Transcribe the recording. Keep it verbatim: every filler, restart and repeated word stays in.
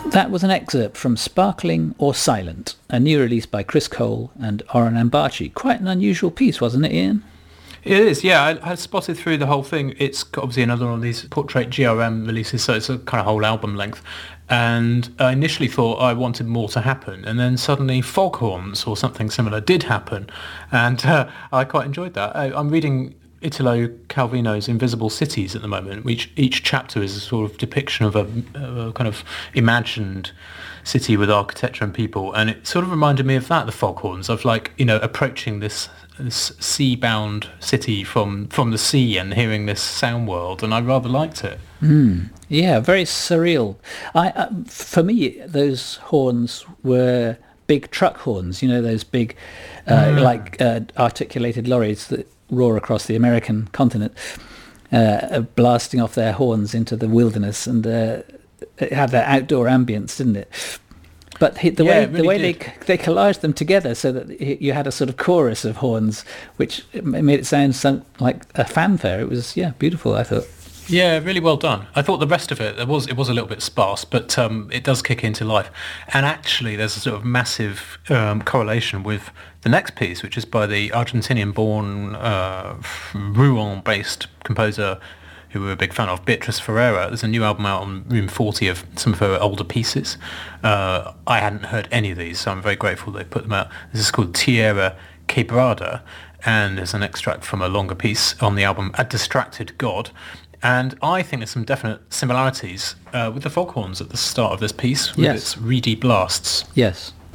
That was an excerpt from Sparkling or Silent, a new release by Chris Cole and Oren Ambachi. Quite an unusual piece, wasn't it, Ian? It is, yeah. I, I spotted through the whole thing. It's obviously another one of these Portrait G R M releases, so it's a kind of whole album length. And I initially thought I wanted more to happen, and then suddenly Foghorns or something similar did happen, and uh, I quite enjoyed that. I, I'm reading Italo Calvino's Invisible Cities at the moment, which each chapter is a sort of depiction of a, a kind of imagined city with architecture and people, and it sort of reminded me of that, the Foghorns, of like, you know, approaching this this sea-bound city from from the sea and hearing this sound world, and I rather liked it. Mm, yeah, very surreal. I uh, for me, those horns were big truck horns. You know, those big, uh, mm. like uh, articulated lorries that roar across the American continent, uh, blasting off their horns into the wilderness, and uh, it had that outdoor ambience, didn't it? But the yeah, way really the way did. they they collaged them together so that you had a sort of chorus of horns, which made it sound some, like a fanfare. It was yeah beautiful, I thought. Yeah, really well done. I thought the rest of it, it was it was a little bit sparse, but um, it does kick into life. And actually, there's a sort of massive um, correlation with the next piece, which is by the Argentinian-born, uh, Rouen-based composer who we're a big fan of, Beatriz Ferreira. There's a new album out on Room forty of some of her older pieces. Uh, I hadn't heard any of these, so I'm very grateful they put them out. This is called Tierra Quebrada, and there's an extract from a longer piece on the album, A Distracted God. And I think there's some definite similarities uh, with the Foghorns at the start of this piece, with yes. its reedy blasts. Yes,